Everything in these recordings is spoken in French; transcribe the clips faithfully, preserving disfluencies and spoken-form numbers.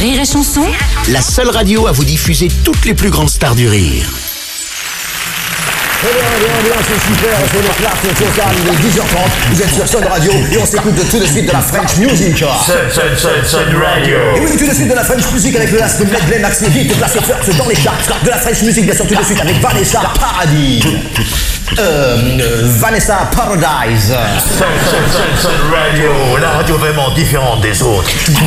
Rire et Chanson, la seule radio à vous diffuser toutes les plus grandes stars du rire. Eh bien, bien, bien, c'est super, c'est le classe, c'est total, il est dix heures trente, vous êtes sur Sun Radio et on s'écoute tout de suite de la French Music. Sun, Sun, Sun, Sun Radio. Et oui, tout de suite de la French Music avec le last medley maxi vite, placé first dans les charts. De la French Music, bien sûr, tout de suite avec Vanessa Paradis. Euh, euh, Vanessa Paradise. Sun, Sun, Sun, Sun Radio, la radio vraiment différente des autres.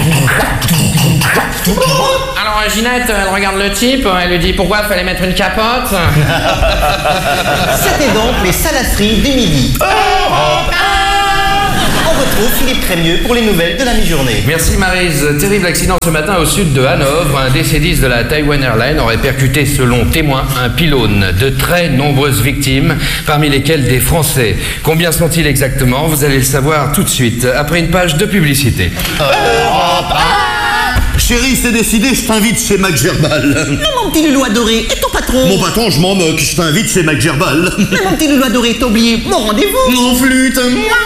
Alors Ginette, elle regarde le type, elle lui dit pourquoi il fallait mettre une capote. C'était donc les salafries du midi. On retrouve Philippe Crémieux pour les nouvelles de la mi-journée. Merci Maryse. Terrible accident ce matin au sud de Hanovre. Un D C dix de la Taiwan Airlines aurait percuté, selon témoins, un pylône. De très nombreuses victimes, parmi lesquelles des Français. Combien sont-ils exactement? Vous allez le savoir tout de suite, après une page de publicité. Chérie, c'est décidé, je t'invite chez Mac Gerbal. Mais mon petit loulou adoré, et ton patron? Mon patron, je m'en moque, je t'invite chez Mac Gerbal. Mais mon petit loulou adoré, t'as oublié mon rendez-vous? Mon flûte.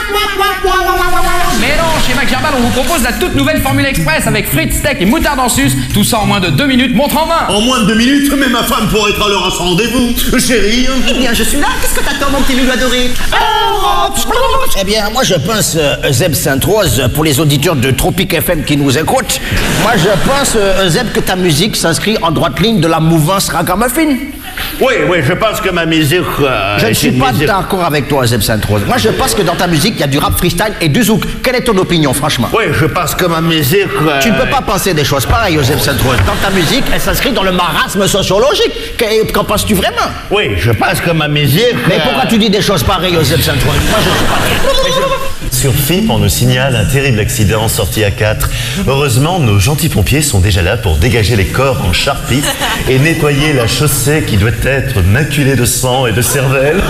Mais non, chez Mac Gerbal, on vous propose la toute nouvelle Formule Express avec frites, steak et moutarde en sus. Tout ça en moins de deux minutes, montre en main. En moins de deux minutes, mais ma femme pourrait être à l'heure à son rendez-vous. Chérie. Eh bien, je suis là, qu'est-ce que t'attends, mon petit loulou adoré? Eh bien, moi je pense, euh, Zeb Sainte-Rose, pour les auditeurs de Tropic F M qui nous écoutent, moi je pense, euh, Zeb, que ta musique s'inscrit en droite ligne de la mouvance ragamuffin. Oui, oui, je pense que ma musique... Euh, Je ne suis pas musique... d'accord avec toi, Zeb Sainte-Rose. Moi je pense que dans ta musique, il y a du rap freestyle et du zouk. Quelle est ton opinion, franchement? Oui, je pense que ma musique... Euh... Tu ne peux pas penser des choses pareilles, Zeb Sainte-Rose. Dans ta musique, elle s'inscrit dans le marasme sociologique. Qu'en qu'en penses-tu vraiment? Oui, je pense que ma musique... Mais euh... pourquoi tu dis des choses pareilles, Zeb Sainte-Rose? Moi je ne suis pas d'accord. Sur F I P, on nous signale un terrible accident sorti à quatre. Heureusement, nos gentils pompiers sont déjà là pour dégager les corps en charpie et nettoyer la chaussée qui doit être maculée de sang et de cervelle.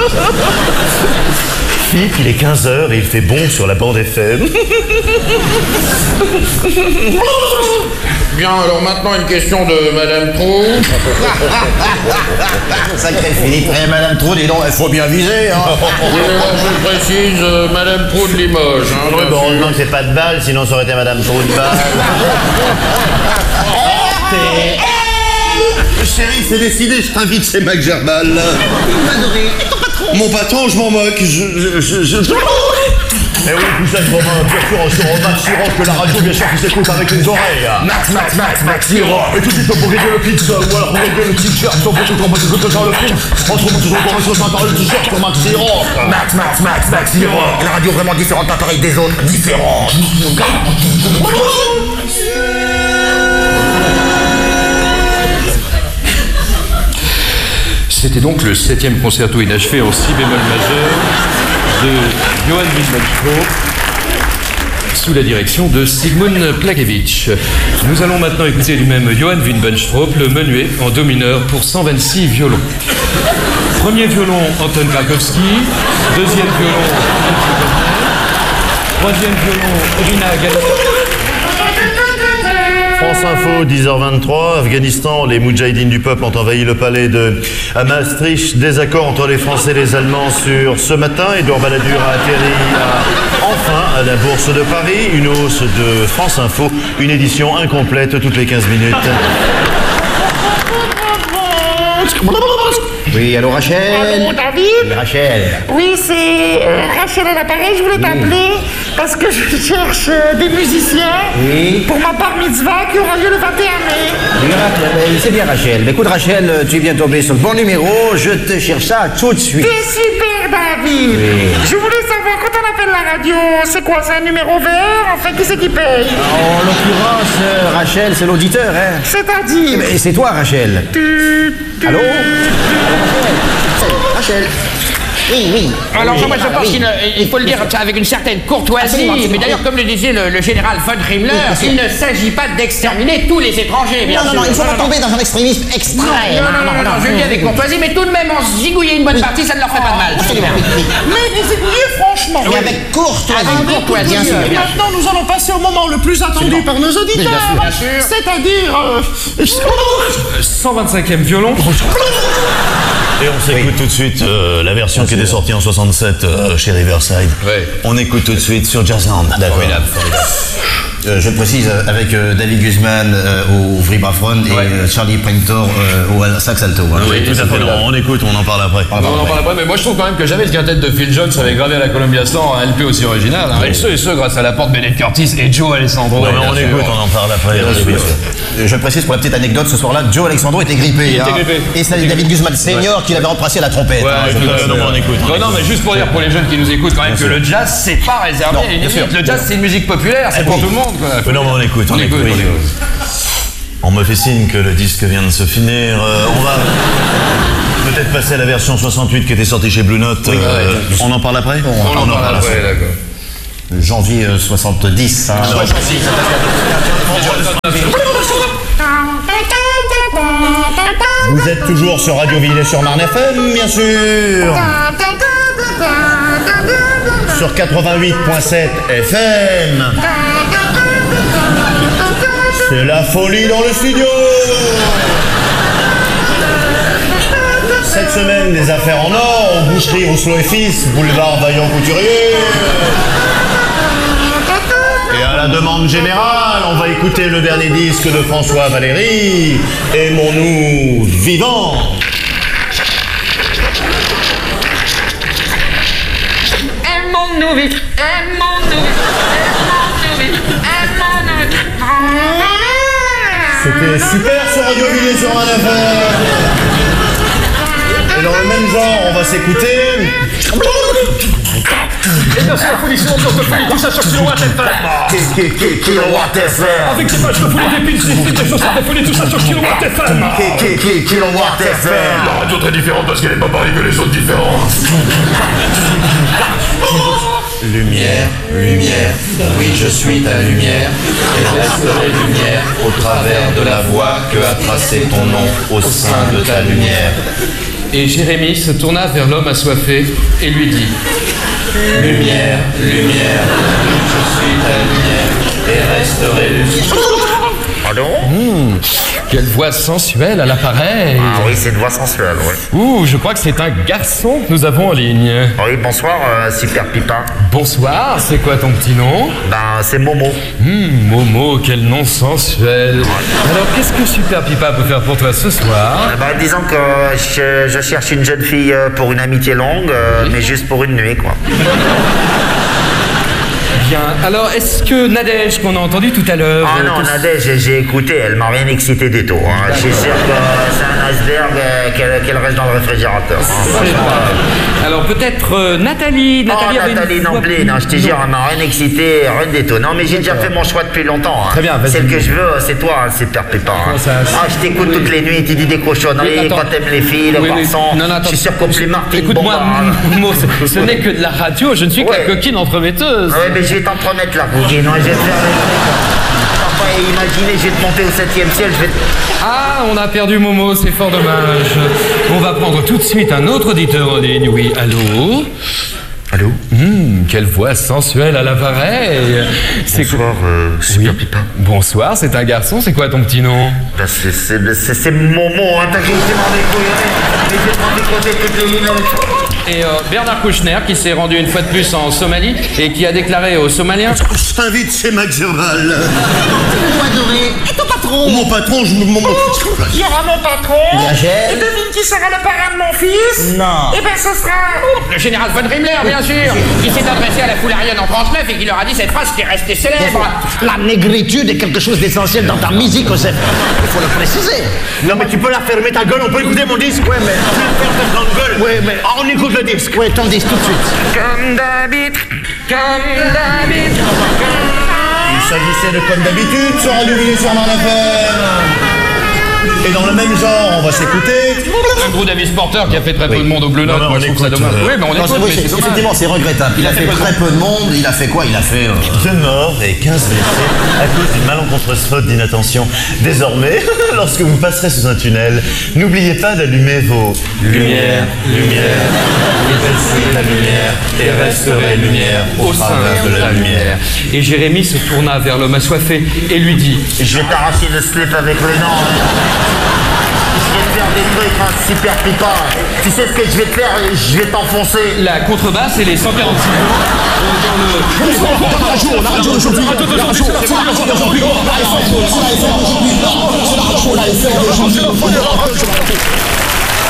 F I P, il est quinze heures et il fait bon sur la bande F M. Bien, alors maintenant une question de Madame Trou. Sacré Philippe. Eh, Madame Trou, dis donc, il faut bien viser, hein. Oui, alors je précise, euh, Madame Trou de Limoges. Hein, Oui, bon, heureusement que c'est pas de balle, sinon ça aurait été Madame Trou de balle. Chérie, c'est décidé, je t'invite chez Mac Gerbal. Adoré, et ton patron? Mon patron, je m'en moque, je... je, je, je... Eh oui, cousin de Romain, bien sûr, sur Maxi Rock, que la radio, bien sûr, qui s'écoute avec les oreilles. Max, Max, Max, Maxi Rock. Et tout de suite, pour régler le pizza, ou alors pour régler le t-shirt, on peut tout comprendre que dans le film. Entre nous, toujours pour se faire le t-shirt sur Maxi Rock. Max, Max, Max, Maxi Rock. La radio vraiment différente, pas pareille des autres. Différente. C'était donc le septième concerto inachevé en si bémol majeur de Johann Wilhelm sous la direction de Sigmund Plakevich. Nous allons maintenant écouter du même Johann Wittgenstein le menuet en do mineur pour cent vingt-six violons. Premier violon, Anton Krakowski. Deuxième violon, troisième violon, Irina Galina. France Info, dix heures vingt-trois, Afghanistan, les Moudjahidines du peuple ont envahi le palais de à Maastricht. Désaccord entre les Français et les Allemands sur ce matin. Édouard Balladur a atterri à, enfin à la Bourse de Paris. Une hausse de France Info, une édition incomplète toutes les quinze minutes. Oui, allô Rachel? Allô David? Oui, Rachel. Oui, c'est euh, Rachel à l'appareil, je voulais t'appeler parce que je cherche euh, des musiciens Oui. pour ma bar mitzvah qui aura lieu le vingt et un mai. Oui, Rachel, c'est bien Rachel. Mais écoute Rachel, tu viens tomber sur le bon numéro, je te cherche ça tout de suite. T'es super David. Oui. Je voulais savoir, quand on appelle la radio, c'est quoi? C'est un numéro vert? En fait, qui c'est qui paye? En l'occurrence, euh, Rachel, c'est l'auditeur, hein. C'est-à-dire? Mais c'est toi Rachel. Tu... tu- Allô? Rachel. Oui, oui. Alors oui, moi je ah, pense oui. qu'il ne- il faut le dire avec une certaine courtoisie, Absolument, absolument. mais d'ailleurs comme le disait le, le général von Himmler, Oui, bien sûr. il ne s'agit pas d'exterminer tous les étrangers, bien Non, non, sûr. non, il ne faut pas tomber dans un extrémisme extrême. Non, non, non, non, je le dis avec courtoisie, mais tout de même en se zigouiller une bonne partie, ça ne leur fait pas de mal. Absolument. Oui, oui. Mais les aiguilles, franchement. Et avec courtoisie. Avec courtoisie, bien sûr. Et maintenant, nous allons passer au moment le plus attendu par nos auditeurs. Bien sûr. C'est-à-dire... euh, cent vingt-cinquième violon. Et on s'écoute tout de suite euh, la version qui était sortie en soixante-sept euh, chez Riverside. Ouais. On écoute tout de suite sur Jazzland. D'accord. Formidable, formidable. Euh, je précise, euh, avec euh, David Guzman euh, au vibraphone et Ouais. euh, Charlie Painter euh, au sax alto. Voilà. Oui, tout à fait. Non, on écoute, on en parle après. Ah, On bah, en ouais. parle après, mais moi je trouve quand même que jamais ce quintet de Phil Jones avait gravé à la Columbia cent un L P aussi original. Hein. Et ce, et ce, grâce à l'apport de Bennett Curtis et Joe Alessandro. Ouais, mais bien on sûr. écoute, on en parle après. Euh, Je précise pour la petite anecdote, ce soir-là, Joe Alexandro était grippé. Il était hein. grippé. Et c'est David Guzman senior qui l'avait remplacé à la trompette. Ouais, hein. tout à fait. non, mais on écoute. Non, non, mais juste pour dire pour les jeunes qui nous écoutent quand même que le jazz c'est pas réservé Non, à une bien sûr. élite. Le jazz c'est une musique populaire, c'est Eh pour oui. tout le monde. Quoi. Oui, non, mais on écoute, on, On écoute, écoute. on écoute. On me fait signe que le disque vient de se finir. Euh, on va peut-être passer à la version soixante-huit qui était sortie chez Blue Note. Euh, on en parle après On en parle après, d'accord. Janvier euh, soixante-dix. Hein. Vous êtes toujours sur Radio Villers-sur-Marne F M, bien sûr. Sur quatre-vingt-huit virgule sept F M. C'est la folie dans le studio. Cette semaine, des affaires en or, aux boucheries Rousselot et Fils, boulevard Vaillant Couturier. Et à la demande générale, on va écouter le dernier disque de François Valéry, Aimons-nous vivants. Aimons-nous vite, aimons-nous vite, aimons-nous vite, aimons-nous vite. C'était super sur Radio Villers-sur-Marne F M. Et dans le même genre, on va s'écouter. Et bien sûr, la folie sur l'ambiance de folie, tout ça sur Kilowatt F M. Kilowatt F M. Avec ses pages de folie, des piles, des des chaussettes de folie, tout ça sur Kilowatt F M. Kilowatt F M. La radio très différente parce qu'elle est pas pareille que les autres différentes. Lumière, lumière, oui je suis ta lumière, et resterai lumière au travers de la voie que a tracé ton nom au sein de ta lumière. Et Jérémie se tourna vers l'homme assoiffé et lui dit Lumière, lumière, oui je suis ta lumière, et resterai lumière. Pardon quelle voix sensuelle à l'appareil. Ah oui, c'est une voix sensuelle, oui. Ouh, je crois que c'est un garçon que nous avons en ligne. Oui, bonsoir, euh, Super Pipa. Bonsoir, c'est quoi ton petit nom? Ben, c'est Momo. Hum, Momo, quel nom sensuel. Alors, qu'est-ce que Super Pipa peut faire pour toi ce soir? Eh ben, disons que je, je cherche une jeune fille euh, pour une amitié longue, euh, mais juste pour une nuit, quoi. Bien, alors est-ce que Nadège, qu'on a entendu tout à l'heure... Ah euh, non, te- Nadège, j'ai- j'ai écouté, elle m'a rien excité du tout. Hein. Je suis sûr que c'est un iceberg euh, qu'elle qu'elle reste dans le réfrigérateur. Hein. C'est Franchement, pas- Alors peut-être euh, Nathalie, Oh, Nathalie avait une Nathalie non voix plus, non, je te jure, elle m'a rien excité, rien du tout. Non, mais j'ai déjà fait mon choix depuis longtemps. Hein. Très bien, vas-y. Celle que je veux, c'est toi, hein, Super Pépin. Hein. Comment ça, c'est- Ah, je t'écoute Oui. toutes les nuits, tu dis des cochonneries, Oui, attends. quand t'aimes les filles, les Oui, oui. garçons. Non, non, attends. Je suis sûr qu'au plus Martine Écoute-moi, Bombard, hein. Mo, ce, ce n'est que de la radio, je ne suis que Ouais. la coquine entremetteuse. Ouais, mais je vais t'en promettre là, Gougine. Moi, je vais te faire les trucs. T'as pas imaginé, je vais te monter au septième ciel, je vais te... Ah, on a perdu Momo, c'est fort dommage. On va prendre tout de suite un autre auditeur en ligne. Oui, allô? Allô Hum, quelle voix sensuelle à l'appareil. C'est Bonsoir, euh, Super Oui. Pipin. Bonsoir, c'est un garçon, c'est quoi ton petit nom? Ben, c'est- c'est c'est- c'est Momo, hein, t'as qu'à essayer m'en découvrir. Mais je vais prendre des côtés toutes les emails. Et euh, Bernard Kouchner, qui s'est rendu une fois de plus en Somalie et qui a déclaré aux Somaliens... Je t'invite chez McGerval. Adoré. Et ton patron? Mon patron, je me. Mon... Il y aura mon patron. Gagel. Et devine qui sera le parrain de mon fils? Non. Eh ben, ce sera... Le général von Rimmler, bien sûr, qui s'est adressé à la foule aérienne en trente-neuf et qui leur a dit cette phrase qui est restée célèbre. La négritude est quelque chose d'essentiel dans ta musique, Joseph. Il faut le préciser. Non, mais tu peux la fermer ta gueule, on peut écouter mon disque. Ouais, mais. Tu peux faire ta grande gueule. Ouais, mais. Ah, on écoute le disque. Ouais, ton disque tout de suite. Comme d'habitude, comme d'habitude. Il s'agissait de comme d'habitude sur Radio Villers-sur-Marne F M. Et dans le même genre, on va s'écouter. Un gros Davis Porter qui a fait très peu de monde au Bleu Non, Note, mais moi on je trouve ça écoute, dommage. euh, Oui, mais on Non, écoute, c'est- oui, mais c'est- c'est dommage. effectivement, c'est regrettable. Il a fait très peu de monde. Il a fait quoi? Il a fait. euh, Deux morts et quinze blessés à cause d'une malencontreuse faute d'inattention. Désormais, lorsque vous passerez sous un tunnel, n'oubliez pas d'allumer vos Lumière, lumière, oui je suis la lumière, et resterai lumière au Au sein travers de la lumière. Et Jérémie se tourna vers l'homme assoiffé et lui dit Je vais t'arracher le slip avec le nom. je vais te faire des trucs hein, super piquants. Tu sais ce que je vais te faire? Je vais t'enfoncer. La contrebasse et les cent quarante-six tours dans le... La radio, la radio aujourd'hui. La radio, la radio aujourd'hui. La radio aujourd'hui. La radio aujourd'hui. La radio aujourd'hui.